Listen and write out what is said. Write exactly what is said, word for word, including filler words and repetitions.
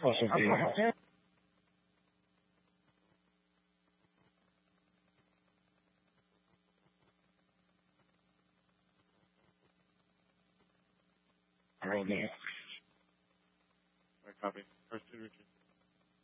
Also, the All right, now. I copy. First two, Richard.